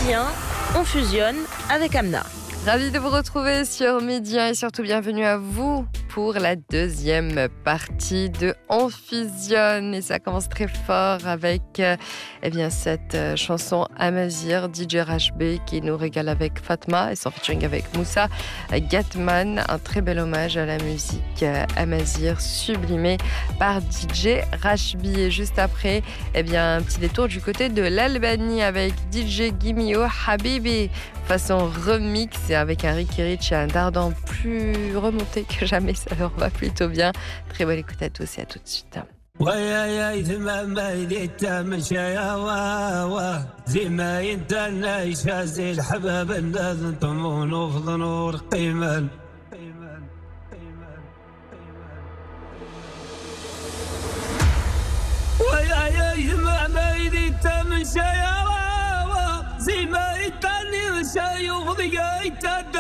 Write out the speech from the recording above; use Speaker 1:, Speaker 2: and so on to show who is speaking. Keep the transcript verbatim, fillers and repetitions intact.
Speaker 1: Midi un, on fusionne avec Amna.
Speaker 2: Ravi de vous retrouver sur Midi un et surtout bienvenue à vous pour la deuxième partie de On fusionne. Et ça commence très fort avec euh, eh bien, cette euh, chanson Amazir, D J Rash B qui nous régale avec Fatma et son featuring avec Moussa Gatman. Un très bel hommage à la musique euh, Amazir sublimée par D J Rash B. Et juste après, eh bien, un petit détour du côté de l'Albanie avec D J Gimio Habibi façon remix et avec un Ricky Rich et un Dardan plus remonté que jamais. Ça leur va plutôt bien. Très bonne écoute à tous et à tout de suite.
Speaker 3: ويا ثمام بيديت مشى يا واوا زي ما ينتنا يشازي الحباب الناس طمون وفض نور قيمان ويا ثمام بيديت مشى يا واوا زي ما ينتنا يشازي الحباب الناس